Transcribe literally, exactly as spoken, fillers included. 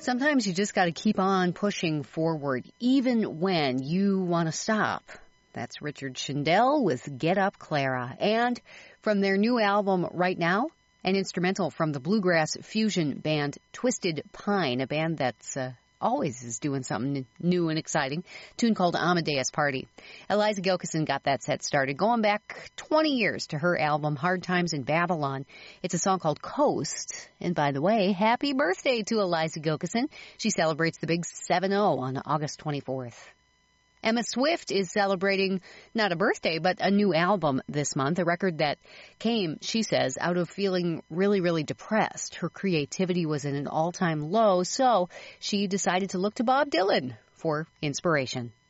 Sometimes you just got to keep on pushing forward, even when you want to stop. That's Richard Shindell with Get Up, Clara. And from their new album Right Now, an instrumental from the bluegrass fusion band Twisted Pine, a band that's uh, always is doing something new and exciting, a tune called Amadeus Party. Eliza Gilkyson got that set started going back twenty years to her album Hard Times in Babylon. It's a song called Coast. And by the way, happy birthday to Eliza Gilkyson. She celebrates the big seven oh on August twenty-fourth. Emma Swift is celebrating not a birthday, but a new album this month, a record that came, she says, out of feeling really, really depressed. Her creativity was at an all-time low, so she decided to look to Bob Dylan for inspiration.